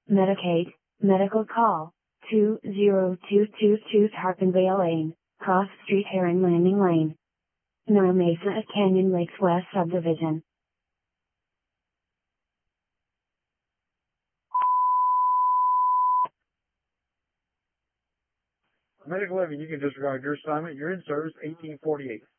Medicaid, medical call, 20222 Tarpon Lane, Cross Street Heron Landing Lane. Nora Mesa at Canyon Lakes West Subdivision. Medic 11, you can disregard your assignment. You're in service 1848.